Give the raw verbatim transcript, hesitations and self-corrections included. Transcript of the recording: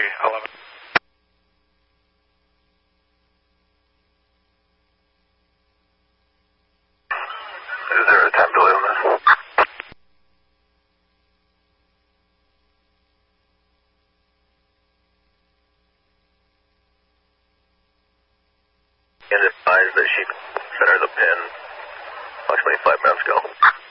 eleven. Is there a time delay on this? And advise that she center the pin approximately five minutes ago.